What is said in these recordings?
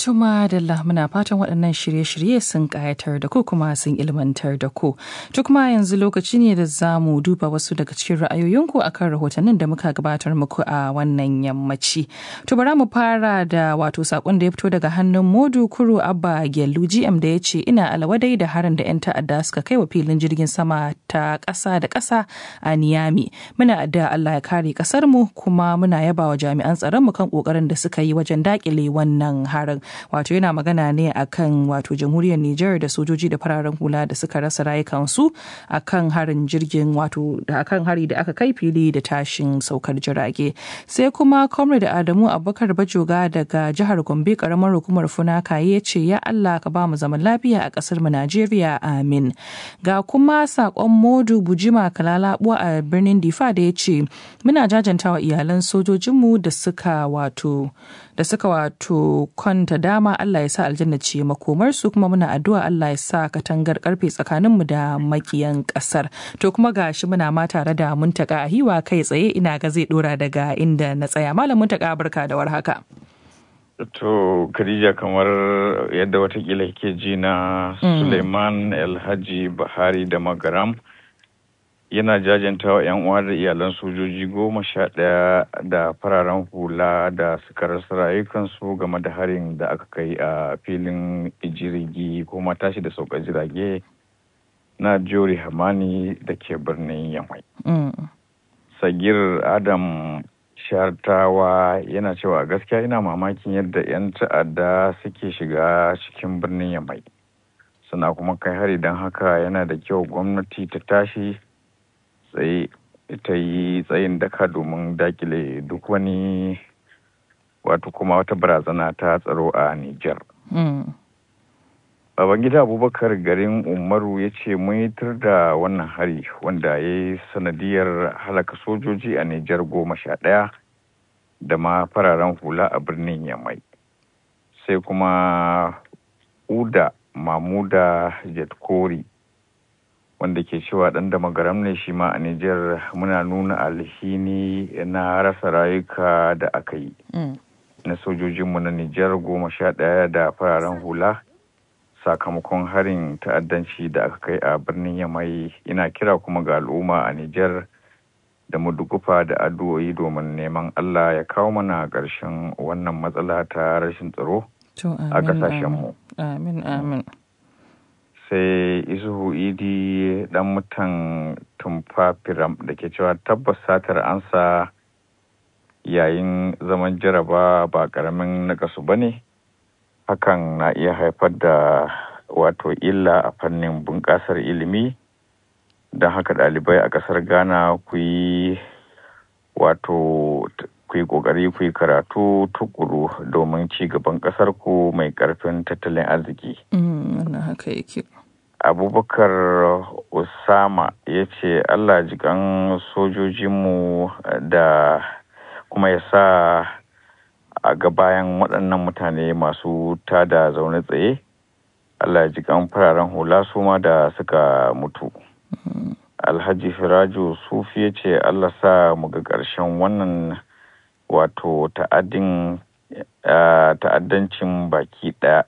Tuma da muna fatan waɗannan shirye-shirye sun ƙayatar da ku kuma sun ilmantar da ku. To kuma yanzu lokaci ne da za mu duba wasu daga cikin ra'ayoyinku akan rahotannin da muka gabatar muku a wannan yammaci. To bara mu fara da wato sakon da ya fito daga hannun Modu Kuro Abba Gellu GM da ya ce ina alawadai da harin da 'yan ta'adda suka kai wa filin jirgin sama ta ƙasa da ƙasa a Niyami. Muna addu'a Allah ya kare ƙasar mu kuma muna yaba wa jami'an tsaron mu kan ƙoƙarin da suka yi wajen daƙile wannan harin. Wato yana magana ne akan wato jamhuriyar Nijar da sojoji da fararen hula da suka rasa rayukansu akan harin jirgin wato da akan hari da aka kai fili da tashin saukar jirage. Sai kuma Comrade Adamu Abubakar Bajoga daga jihar Gombe karamar hukumar Funaka ya ce ya Allah ka ba mu zaman lafiya a kasar mu Najeriya amin. Ga kuma sakon Modu Bujima Kalalabuwa a birnin Difa da ya ce muna jajantawa iyalan sojojinmu da suka wato kwanta dama Allah ya sa aljanna ce makomarsu kuma muna addu'a Allah ya sa katangar karfe tsakaninmu da makiyan kasar. To kuma gashi muna ma tare da Muntaka Ahiwa kai tsaye ina ga zai dora daga inda na tsaya. Malam Muntaka barka da warhaka. To Khadija kamar yadda watakila ke ji na Suleiman Alhaji Bahari da Magaram yana jajantawa 'yan uwa da iyalan sojoji 11 da fararen hula da suka rasa rayukansu game da harin da aka kai a filin jirgi ko tashi da saukar jirage na Jori Hamani da ke birnin Yamai. Sagir Adam Shartawa yana cewa gaskiya ina mamakin yadda 'yan ta'adda suke shiga cikin birnin Yamai suna kuma kai hari, don haka yana da kyau gwamnati ta tashi ta yi tsayin daka domin dakile duk wani wato kuma wata barazana ta tsaro a Nijar. Babangida Abubakar garin Umaru ya ce mun yi tur da wannan hari wanda ya yi sanadiyar halaka sojoji a Nijar 11 da ma fararen hula a birnin Yamai. Sai kuma Uda Mamuda Jetkori wanda ke cewa ɗan da magaram ne shi ma a Nijar muna nuna alhini na rasa rayuka da aka yi. Na sojojinmu na Nijar 11 da fararen hula sakamakon harin ta'addanci da aka kai a birnin Yamai. Ina kira kuma ga al'umma a Nijar da mu dukufa da addu'o'i domin neman Allah ya kawo mana ƙarshen wannan matsala ta rashin tsaro a ƙasashenmu. Amin, amin. Sai Isuhu Idi dan mutan Tumfa Firam da ke cewa tabbas satar ansa yayin zaman jaraba ba karamin nakasu ba ne. Hakan na iya haifar da wato illa a fannin bunƙasar ilimi. Don haka ɗalibai a ƙasar Ghana ku yi ƙoƙari ku yi karatu tukuru domin ci gaban ƙasar ku mai ƙarfin tattalin arziki. Haka yake. Abubakar Usama ya ce Allah jikan sojojinmu da kuma ya sa a ga bayan waɗannan mutane masu tada zaune tsaye. Allah jikan fararen hula su ma da suka mutu. Alhaji Firaju Sufi ya ce Allah sa mu ga ƙarshen wannan wato ta'addancin baki ɗaya.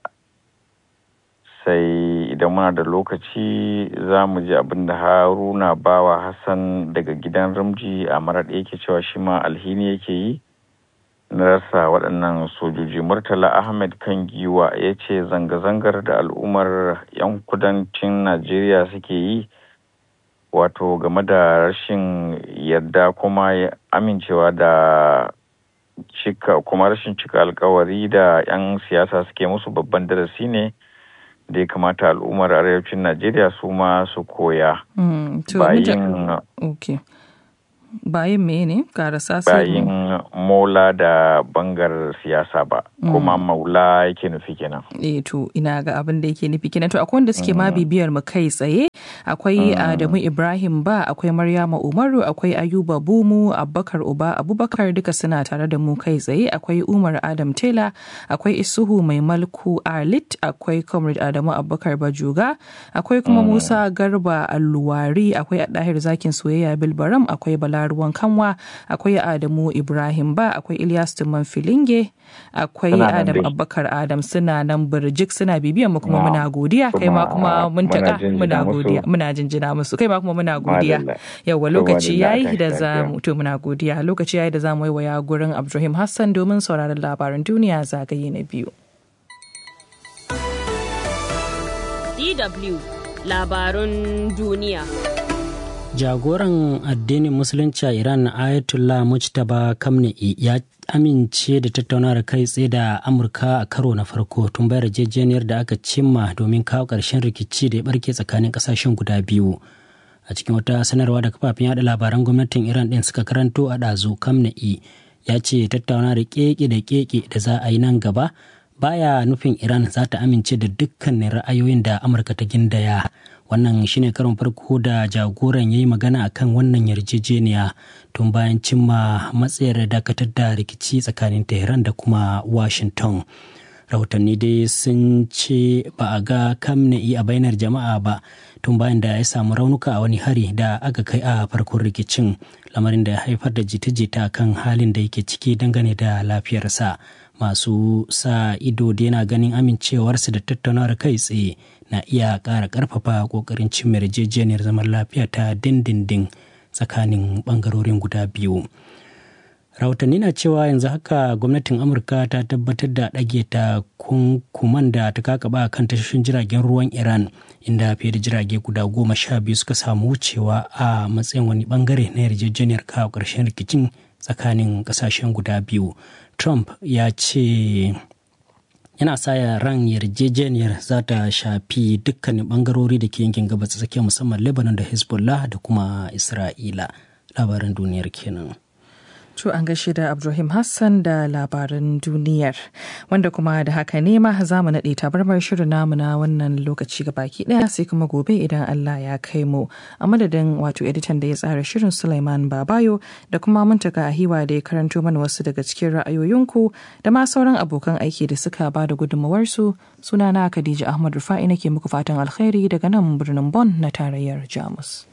Sai idan muna da lokaci za mu ji abin da Haruna Bawa Hassan daga gidan Ramji a Maraɗi yake cewa shi ma alhini yake yi na rasa waɗannan sojoji. Murtala Ahmed Kangiwa ya ce zanga-zangar da al'ummar 'yan kudancin Najeriya suke yi wato game da rashin yarda kuma amincewa da rashin cika alkawari da 'yan siyasa suke musu babban darasi ne da ya kamata al'ummar arewacin Najeriya su ma su koya. Bayin mene? Bayin mola da bangar siyasa ba, kuma maula yake nufi kenan. To ina ga abin da yake nufi kenan. To akwai wanda suke ma bibiyar mu kai tsaye. Akwai Adamu Ibrahim Ba, akwai Maryama Umaru, akwai Ayuba Bumu, Abubakar Uba, Abubakar duka suna tare da mu kai tsaye. Akwai Umar Adam Tela, akwai Isuhu Mai Malku Arlit, akwai Comrade Adamu Abubakar Bajoga, akwai kuma Musa Garba Alluwari, akwai Adahir Zakin Soyayya Bilbaram, akwai Bala Bala Ruwan Kanwa, akwai Adamu Ibrahim Ba, akwai Ilyas Tuman Filinge, akwai Adam Abubakar Adam, suna nan birjik suna bibiyan mu kuma muna godiya, kai ma kuma mun taka muna godiya, muna jinjina musu, kai ma kuma muna godiya. Yawa lokaci yayi da zamu to muna godiya, lokaci yayi da zamu waiwaya gurin Abdulrahim Hassan domin sauraron labaran duniya zagaye na biyu. DW labarun duniya. Jagoran addinin Musulunci a Iran Ayatollah Mujtaba Khamenei ya amince da tattaunawar kai tsaye da Amurka a karo na farko tun bayar yarjejeniyar da aka cimma domin kawo ƙarshen rikici da ya barke tsakanin ƙasashen guda biyu. A cikin wata sanarwa da kafafen yada labaran gwamnatin Iran ɗin suka karanto a ɗazu, Khamenei ya ce tattauna da keke da za a yi nan gaba baya nufin Iran za ta amince da dukkanin ra'ayoyin da Amurka ta gindaya. Wannan shine karon farko da jagoran ya yi magana akan wannan yarjejeniya tun bayan cimma matsayar dakatar da rikici tsakanin Tehran da kuma Washington. Rahotanni dai sun ce ba a ga Khamenei a bainar jama'a ba tun bayan da ya samu raunuka a wani hari da aka kai a farkon rikicin, lamarin da ya haifar da jita-jita kan halin da yake ciki dangane da lafiyarsa. Masu sa ido da yana ganin amincewarsa da tattaunawar kai tsaye na iya ƙara ƙarfafa ƙoƙarin cin yarjejeniyar zaman lafiya ta dindindin tsakanin ɓangarorin guda biyu. Rahotanni na cewa yanzu haka gwamnatin Amurka ta tabbatar da ɗage ta kunkuman da ta kakaba kan tashoshin jiragen ruwan Iran, inda fiye da jirage guda 12 suka samu wucewa a matsayin wani bangare na yarjejeniyar kawo ƙarshen rikicin tsakanin ƙasashen guda biyu. Trump ya ce yana sa ran yarjejeniyar za ta shafi dukkanin bangarori da ke yankin gabas tsakiya, musamman Lebanon da Hezbollah da kuma Isra'ila. Labaran duniyar kenan. To an gaishe da Abdulrahim Hassan da labaran duniyar, wanda kuma da haka ne ma za mu naɗe tabarmar shirin namu na wannan lokaci ga baki ɗaya, sai kuma gobe idan Allah ya kai mu. A madadin wato editan da ya tsara shirin Sulaiman Babayo da kuma Muntaka Ahiwa da ya karanto mana wasu daga cikin ra'ayoyinku da ma sauran abokan aiki da suka ba da gudunmawarsu, sunana Khadija Ahmad Rufa'i nake muku fatan alkhairi daga nan birnin Bonn na tarayyar Jamus.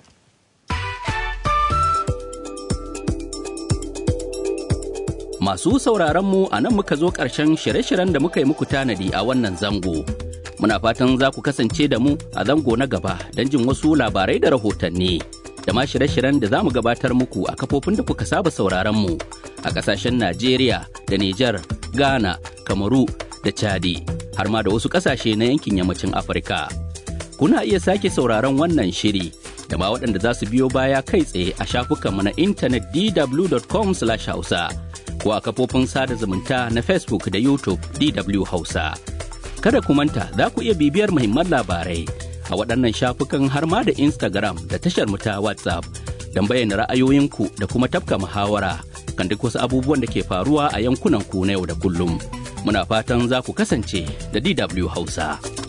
Masu sauraronmu a nan muka zo ƙarshen shirye-shiryen da muka yi muku tanadi a wannan zango. Muna fatan za ku kasance da mu a zango na gaba don jin wasu labarai da rahotanni. Da ma shirye-shiryen da za mu gabatar muku a kafofin da kuka saba sauraronmu a ƙasashen Najeriya da Nijar, Ghana, Kamaru da Chadi, har ma da wasu ƙasashe na yankin yammacin Afirka. Kuna iya sake sauraron wannan shiri da ma waɗanda za su biyo baya kai tsaye a shafukanmu na intanet dw.com/hausa. ko a kafofin sada zumunta na Facebook da YouTube DW Hausa. Kada ku manta za ku iya bibiyar muhimman labarai a waɗannan shafukan har ma da Instagram da tashar mu ta WhatsApp don bayyana ra'ayoyinku da kuma tafka muhawara kan duk wasu abubuwan da ke faruwa a yankunan ku na yau da kullum. Muna fatan za ku kasance da DW Hausa.